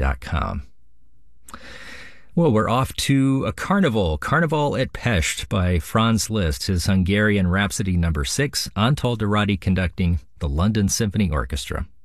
www.radiosymphony.com. Well, we're off to a Carnival at Pest by Franz Liszt, his Hungarian Rhapsody No. 6, Antal Dorati conducting the London Symphony Orchestra.